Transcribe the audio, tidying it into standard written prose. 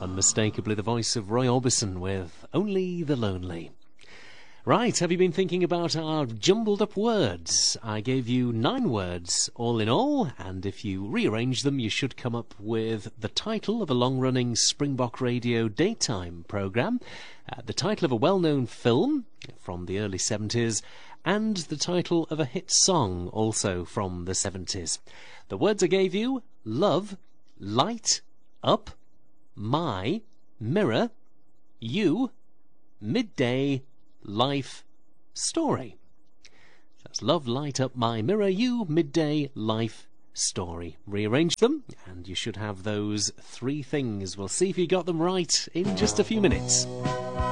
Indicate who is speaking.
Speaker 1: Unmistakably the voice of Roy Orbison with Only the Lonely. Right, have you been thinking about our jumbled up words? I gave you 9 words all in all, and if you rearrange them you should come up with the title of a long-running Springbok Radio daytime programme, the title of a well-known film from the early 70s, and the title of a hit song also from the 70s. The words I gave you: love, light, up, my, mirror, you, midday, life, story. That's love, light, up, my, mirror, you, midday, life, story. Rearrange them and you should have those 3 things. We'll see if you got them right in just a few minutes.